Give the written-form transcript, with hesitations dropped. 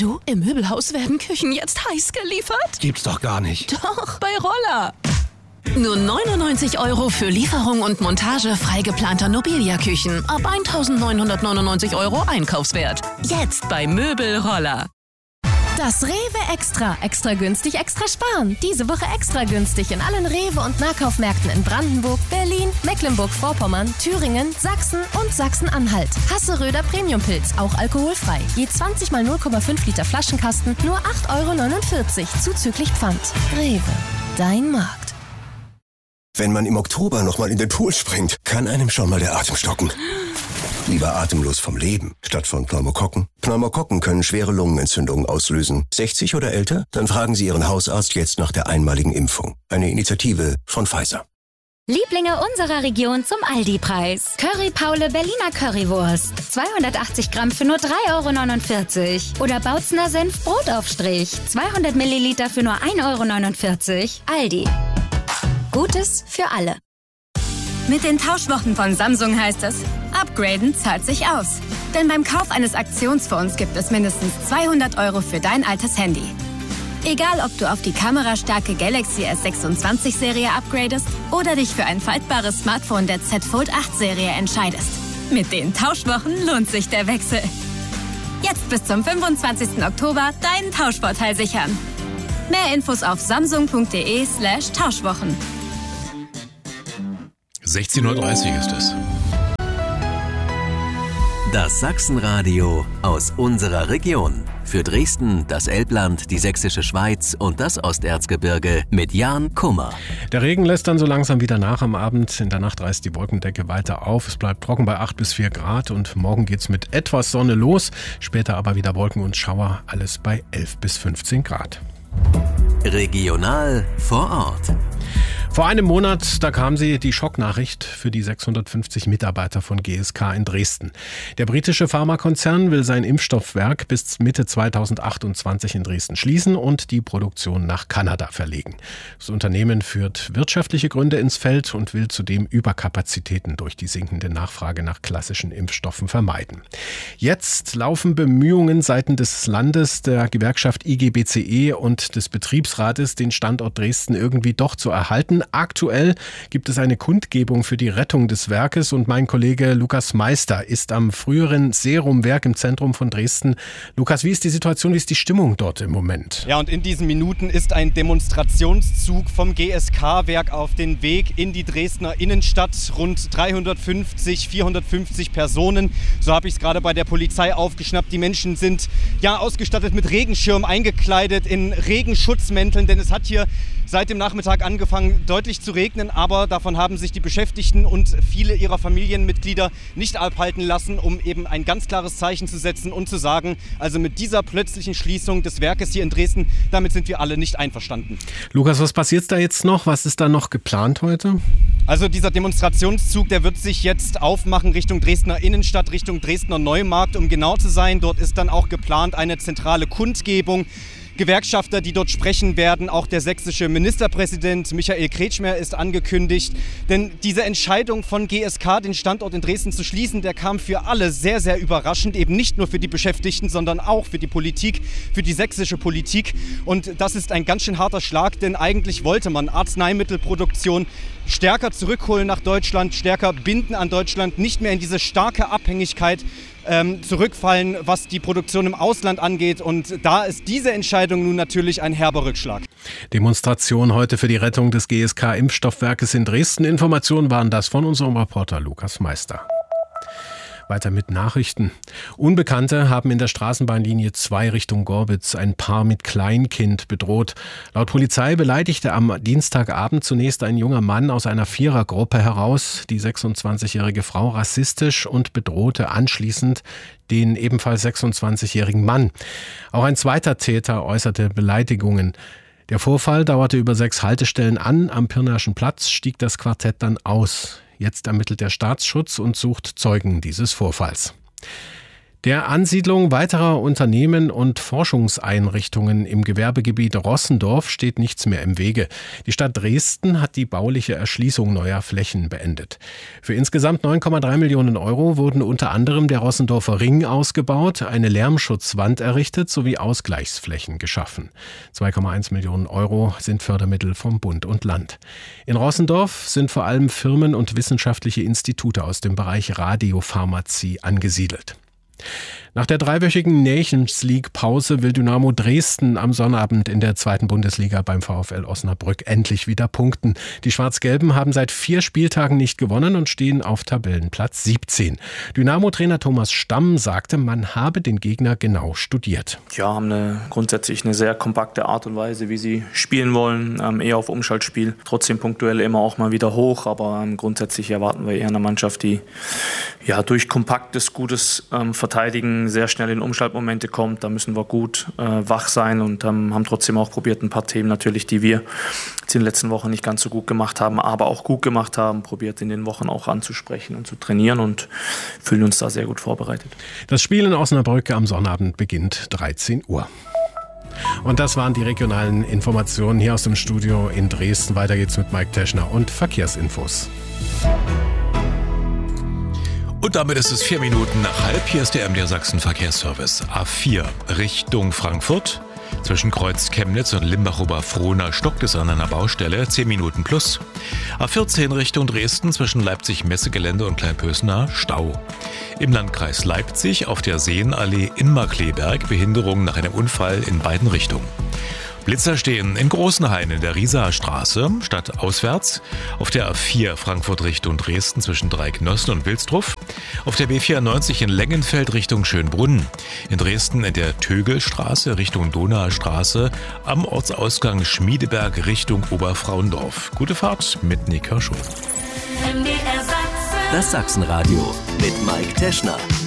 Du, im Möbelhaus werden Küchen jetzt heiß geliefert? Gibt's doch gar nicht. Doch, bei Roller. Nur 99 € für Lieferung und Montage frei geplanter Nobilia-Küchen. Ab 1.999 € Einkaufswert. Jetzt bei Möbelroller. Das Rewe Extra. Extra günstig, extra sparen. Diese Woche extra günstig in allen Rewe- und Nahkaufmärkten in Brandenburg, Berlin, Mecklenburg-Vorpommern, Thüringen, Sachsen und Sachsen-Anhalt. Hasseröder Premiumpilz, auch alkoholfrei. Je 20 mal 0,5 Liter Flaschenkasten, nur 8,49 € zuzüglich Pfand. Rewe, dein Markt. Wenn man im Oktober nochmal in den Pool springt, kann einem schon mal der Atem stocken. Lieber atemlos vom Leben, statt von Pneumokokken. Pneumokokken können schwere Lungenentzündungen auslösen. 60 oder älter? Dann fragen Sie Ihren Hausarzt jetzt nach der einmaligen Impfung. Eine Initiative von Pfizer. Lieblinge unserer Region zum Aldi-Preis. Curry Paule Berliner Currywurst. 280 Gramm für nur 3,49 € Oder Bautzener Senf Brotaufstrich. 200 Milliliter für nur 1,49 €. Aldi. Gutes für alle. Mit den Tauschwochen von Samsung heißt es, upgraden zahlt sich aus. Denn beim Kauf eines Aktionsfonds gibt es mindestens 200 € für dein altes Handy. Egal, ob du auf die kamerastarke Galaxy S26-Serie upgradest oder dich für ein faltbares Smartphone der Z Fold 8-Serie entscheidest. Mit den Tauschwochen lohnt sich der Wechsel. Jetzt bis zum 25. Oktober deinen Tauschvorteil sichern. Mehr Infos auf samsung.de/Tauschwochen. 16:30 Uhr ist es. Das Sachsenradio aus unserer Region. Für Dresden, das Elbland, die Sächsische Schweiz und das Osterzgebirge mit Jan Kummer. Der Regen lässt dann so langsam wieder nach am Abend. In der Nacht reißt die Wolkendecke weiter auf. Es bleibt trocken bei 8 bis 4 Grad und morgen geht's mit etwas Sonne los. Später aber wieder Wolken und Schauer, alles bei 11 bis 15 Grad. Regional vor Ort. Vor einem Monat, da kam die Schocknachricht für die 650 Mitarbeiter von GSK in Dresden. Der britische Pharmakonzern will sein Impfstoffwerk bis Mitte 2028 in Dresden schließen und die Produktion nach Kanada verlegen. Das Unternehmen führt wirtschaftliche Gründe ins Feld und will zudem Überkapazitäten durch die sinkende Nachfrage nach klassischen Impfstoffen vermeiden. Jetzt laufen Bemühungen seitens des Landes, der Gewerkschaft IGBCE und des Betriebsrates, den Standort Dresden irgendwie doch zu erhalten. Aktuell gibt es eine Kundgebung für die Rettung des Werkes und mein Kollege Lukas Meister ist am früheren Serumwerk im Zentrum von Dresden. Lukas, wie ist die Situation, wie ist die Stimmung dort im Moment? Ja, und in diesen Minuten ist ein Demonstrationszug vom GSK-Werk auf den Weg in die Dresdner Innenstadt. Rund 350, 450 Personen, so habe ich es gerade bei der Polizei aufgeschnappt. Die Menschen sind ja ausgestattet mit Regenschirm, eingekleidet in Regenschutzmänteln, denn es hat hier seit dem Nachmittag angefangen deutlich zu regnen, aber davon haben sich die Beschäftigten und viele ihrer Familienmitglieder nicht abhalten lassen, um eben ein ganz klares Zeichen zu setzen und zu sagen, also mit dieser plötzlichen Schließung des Werkes hier in Dresden, damit sind wir alle nicht einverstanden. Lukas, was passiert da jetzt noch? Was ist da noch geplant heute? Also dieser Demonstrationszug, der wird sich jetzt aufmachen Richtung Dresdner Innenstadt, Richtung Dresdner Neumarkt, um genau zu sein. Dort ist dann auch geplant eine zentrale Kundgebung. Gewerkschafter, die dort sprechen werden. Auch der sächsische Ministerpräsident Michael Kretschmer ist angekündigt. Denn diese Entscheidung von GSK, den Standort in Dresden zu schließen, der kam für alle sehr, sehr überraschend. Eben nicht nur für die Beschäftigten, sondern auch für die Politik, für die sächsische Politik. Und das ist ein ganz schön harter Schlag, denn eigentlich wollte man Arzneimittelproduktion stärker zurückholen nach Deutschland, stärker binden an Deutschland, nicht mehr in diese starke Abhängigkeit zurückfallen, was die Produktion im Ausland angeht. Und da ist diese Entscheidung nun natürlich ein herber Rückschlag. Demonstration heute für die Rettung des GSK-Impfstoffwerkes in Dresden. Informationen waren das von unserem Reporter Lukas Meister. Weiter mit Nachrichten. Unbekannte haben in der Straßenbahnlinie 2 Richtung Gorbitz ein Paar mit Kleinkind bedroht. Laut Polizei beleidigte am Dienstagabend zunächst ein junger Mann aus einer Vierergruppe heraus die 26-jährige Frau rassistisch und bedrohte anschließend den ebenfalls 26-jährigen Mann. Auch ein zweiter Täter äußerte Beleidigungen. Der Vorfall dauerte über 6 Haltestellen an. Am Pirnaischen Platz stieg das Quartett dann aus. Jetzt ermittelt der Staatsschutz und sucht Zeugen dieses Vorfalls. Der Ansiedlung weiterer Unternehmen und Forschungseinrichtungen im Gewerbegebiet Rossendorf steht nichts mehr im Wege. Die Stadt Dresden hat die bauliche Erschließung neuer Flächen beendet. Für insgesamt 9,3 Millionen Euro wurden unter anderem der Rossendorfer Ring ausgebaut, eine Lärmschutzwand errichtet sowie Ausgleichsflächen geschaffen. 2,1 Millionen Euro sind Fördermittel vom Bund und Land. In Rossendorf sind vor allem Firmen und wissenschaftliche Institute aus dem Bereich Radiopharmazie angesiedelt. Nach der 3-wöchigen Nations League Pause will Dynamo Dresden am Sonnabend in der 2. Bundesliga beim VfL Osnabrück endlich wieder punkten. Die Schwarz-Gelben haben seit 4 Spieltagen nicht gewonnen und stehen auf Tabellenplatz 17. Dynamo-Trainer Thomas Stamm sagte, man habe den Gegner genau studiert. Ja, haben grundsätzlich eine sehr kompakte Art und Weise, wie sie spielen wollen, eher auf Umschaltspiel. Trotzdem punktuell immer auch mal wieder hoch, aber grundsätzlich erwarten wir eher eine Mannschaft, die durch kompaktes, gutes Verteidigen sehr schnell in Umschaltmomente kommt. Da müssen wir gut wach sein und haben trotzdem auch probiert, ein paar Themen natürlich, die wir jetzt in den letzten Wochen nicht ganz so gut gemacht haben, aber auch gut gemacht haben, probiert in den Wochen auch anzusprechen und zu trainieren und fühlen uns da sehr gut vorbereitet. Das Spiel in Osnabrück am Sonnabend beginnt 13 Uhr. Und das waren die regionalen Informationen hier aus dem Studio in Dresden. Weiter geht's mit Mike Teschner und Verkehrsinfos. Und damit ist es 4 Minuten nach halb. Hier ist der MDR Sachsen Verkehrsservice. A4 Richtung Frankfurt. Zwischen Kreuz Chemnitz und Limbach-Oberfrohna stockt es an einer Baustelle. 10 Minuten plus. A14 Richtung Dresden zwischen Leipzig-Messegelände und Kleinpösna Stau. Im Landkreis Leipzig auf der Seenallee in Markleberg Behinderung nach einem Unfall in beiden Richtungen. Blitzer stehen in Großenhain in der Riesaer Straße, stadtauswärts, auf der A4 Frankfurt Richtung Dresden zwischen Dreiecknossen und Wilsdruff, auf der B94 in Lengenfeld Richtung Schönbrunn, in Dresden in der Tögelstraße Richtung Donauer Straße, am Ortsausgang Schmiedeberg Richtung Oberfrauendorf. Gute Fahrt mit Nick Hirschhoff. Das Sachsenradio mit Mike Teschner.